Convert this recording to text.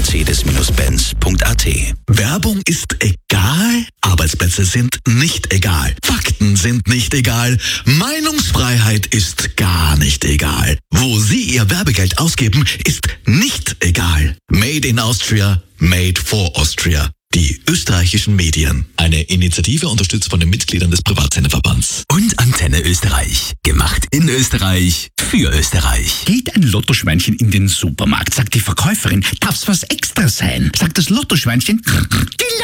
Mercedes-Benz.at. Werbung ist egal, Arbeitsplätze sind nicht egal, Fakten sind nicht egal, Meinungsfreiheit ist gar nicht egal. Wo Sie Ihr Werbegeld ausgeben, ist nicht egal. Made in Austria, made for Austria. Die österreichischen Medien. Eine Initiative unterstützt von den Mitgliedern des Privatsenderverbands. Und Antenne Österreich. Gemacht in Österreich, für Österreich. Geht ein Lottoschweinchen in den Supermarkt, sagt die Verkäuferin, darf's was extra sein? Sagt das Lottoschweinchen, die